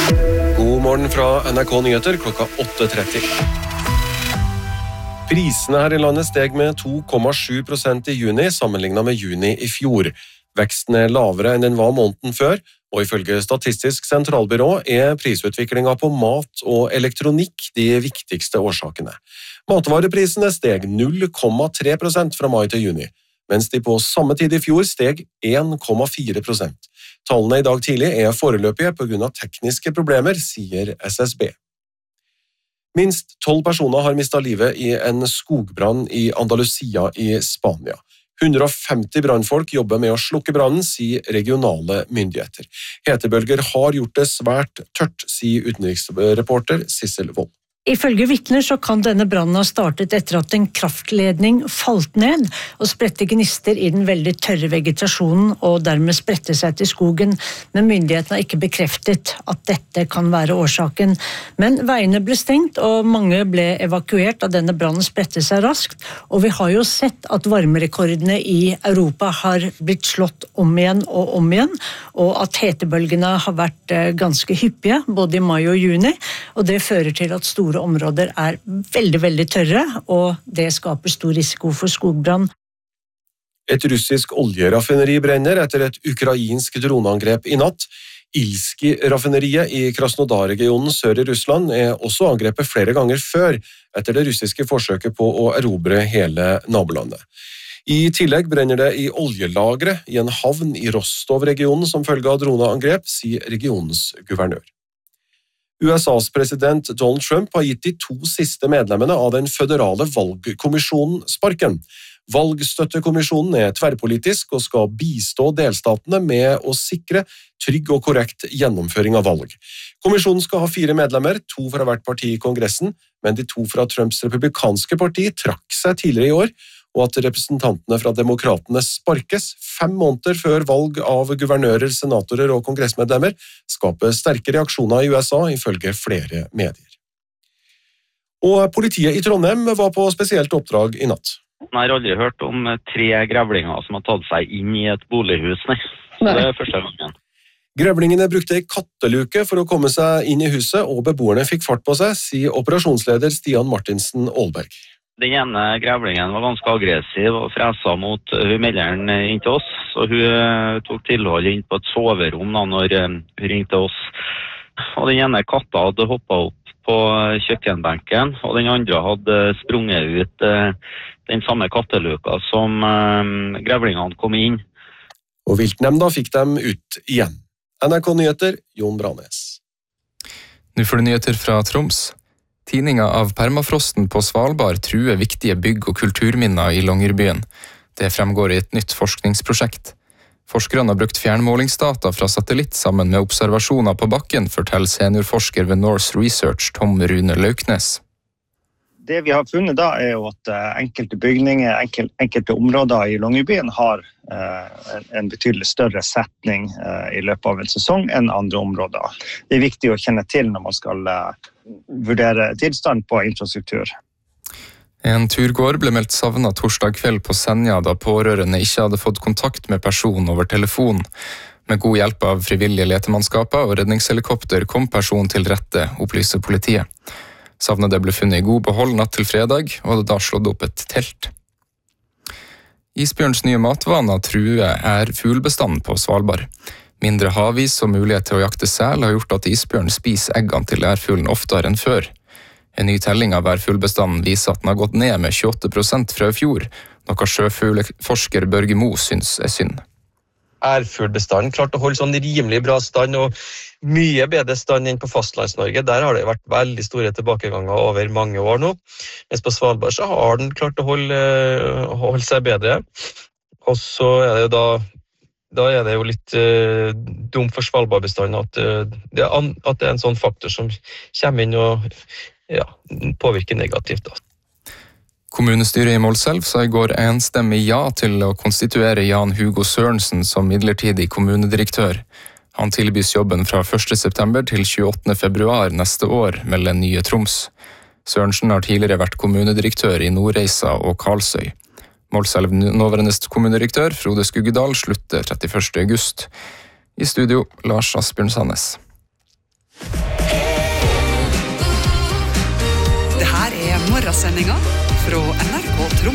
God morgen fra NRK Nyheter klokka 8:30. Prisene her i landet steg med 2,7% i juni sammenlignet med juni i fjor. Veksten lavere enn den var måneden før, og ifølge Statistisk sentralbyrå prisutviklingen på mat og elektronikk de viktigste årsakene. Matvareprisene steg 0,3% fra mai til juni, mens de på samme tid i fjor steg 1,4%. Tallene i dag tidlig foreløpige på grunn av tekniske problemer, sier SSB. Minst 12 personer har mistet livet i en skogbrann i Andalusia i Spania. 150 brannfolk jobber med å slukke brannen, sier regionale myndigheter. Hetebølger har gjort det svært tørt, sier utenriksreporter Sissel Wold. Ifølge vitner så kan denne brannen ha startet etter at en kraftledning falt ned og spredte gnister i den veldig tørre vegetasjonen og dermed spredte seg til skogen, men myndighetene har ikke bekreftet at dette kan være årsaken. Men veiene ble stengt og mange ble evakuert da denne brannen spredte seg raskt, og vi har jo sett at varmerekordene i Europa har blitt slått om igjen, og at hetebølgene har vært ganske hyppige, både i mai og juni, og det fører til at store områder veldig, veldig tørre, og det skaper stor risiko for skogbrann. Et russisk oljeraffineri brenner etter et ukrainsk droneangrep i natt. Ilski-raffineriet i Krasnodar-regionen sør i Russland også angrepet flere ganger før etter det russiske forsøket på å erobre hele nabolandet. I tillegg brenner det i oljelagre i en havn i Rostov-regionen som følge av droneangrep, sier regionens guvernør. USAs president Donald Trump har gitt de 2 siste medlemmene av den føderale valgkommisjonen sparken. Valgstøttekommisjonen tverrpolitisk og skal bistå delstatene med å sikre trygg og korrekt gjennomføring av valg. Kommisjonen skal ha 4 medlemmer, 2 fra hvert parti i Kongressen, men de 2 fra Trumps republikanske parti trakk seg tidligere i år, og at representantene fra demokratene sparkes 5 måneder før valg av guvernører, senatorer og kongressmedlemmer skaper sterke reaksjoner i USA, ifølge flere medier. Og politiet i Trondheim var på spesielt oppdrag i natt. Jeg har aldri hørt om 3 grevlinger som har tatt seg inn i et bolighus, nei. Så det første gangen. Grevlingene brukte en katteluke for å komme seg inn i huset, og beboerne fikk fart på seg, sier operasjonsleder Stian Martinsen Aalberg. Den ene grevlingen var ganske aggressiv og fresa mot melderen inn til oss, og hun tok tilhold inn på et soverom når hun ringte oss. Og den ene katta hadde hoppet opp på kjøkkenbenken, og den andre hadde sprunget ut den samme katteluka som grevlingene kom inn. Og viltnemnda fikk dem ut igjen. NRK Nyheter, Jon Branes. Nå får du nyheter fra Troms. Tininga av permafrosten på Svalbard truer viktige bygg- og kulturminner i Longyearbyen. Det fremgår i et nytt forskningsprosjekt. Forskerne har brukt fjernmålingsdata fra satellitt sammen med observasjoner på bakken, forteller seniorforsker ved Norse Research Tom Rune Lauknes. Det vi har funnet da jo at enkelte bygninger, enkelte områder i Longyearbyen har en betydelig større setning i løpet av en sesong enn andre områder. Det er viktig å kjenne til når man skal vurdere tilstand på infrastruktur. En turgåer ble meldt savnet torsdag kveld på Senja da pårørende ikke hadde fått kontakt med personen over telefon. Med god hjelp av frivillige letemannskaper og redningshelikopter kom personen til rette, opplyser politiet. Savnede ble funnet i god behold natt til fredag, og hadde da slått opp et telt. Isbjørns nye matvaner truer fuglebestanden på Svalbard. Mindre havis og mulighet til å jakte sel har gjort at isbjørn spiser eggene til ærfuglen oftere enn før. En ny telling av ærfuglbestanden viser at den har gått ned med 28% fra i fjor, noe sjøfugleforsker Børge Mo syns synd. Ærfuglbestanden klarte å holde sånn rimelig bra stand, og mye bedre stand enn på fastlands-Norge. Der har det vært veldig store tilbakeganger over mange år nå. Mens på Svalbard så har den klart å holde seg bedre. Og så det jo da er det jo litt dumt for Svalbard-bestanden at det er en sånn faktor som kommer inn og påvirker negativt da. Kommunestyret i Målselv sa i går enstemmig ja til å konstituere Jan Hugo Sørensen som midlertidig kommunedirektør. Han tilbys jobben fra 1. september til 28. februar neste år, melder Nye Troms. Sørensen har tidligere vært kommunedirektør i Nordreisa og Karlsøy. Målselv nåværende kommunedirektør Frode Skuggedal slutter 31. august. I studio, Lars Asbjørn Sandnes. Morgensendinga fra NRK Tromsø.